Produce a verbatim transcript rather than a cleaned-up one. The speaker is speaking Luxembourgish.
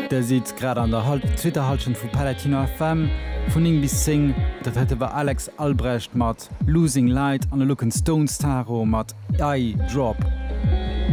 Der sieht gerade an der halt Twitterhalschen vu Palatino F M von ing bis Sing, dat hätte war Alex Albrecht mat Losing Light an der Looking Stones Taro mat I Drop.